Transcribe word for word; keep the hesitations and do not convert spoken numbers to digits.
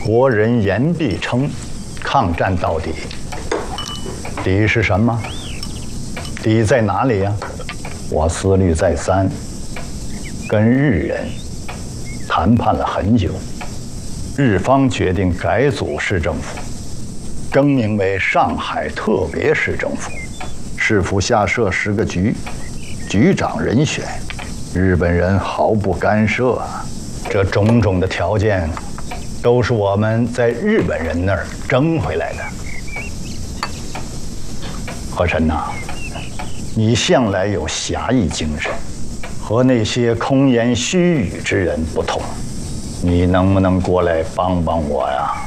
国人言必称，抗战到底。底是什么？底在哪里呀？我思虑再三，跟日人谈判了很久，日方决定改组市政府，更名为上海特别市政府。市府下设十个局，局长人选，日本人毫不干涉啊。这种种的条件，都是我们在日本人那儿争回来的。和珅呐，你向来有侠义精神，和那些空言虚语之人不同，你能不能过来帮帮我呀？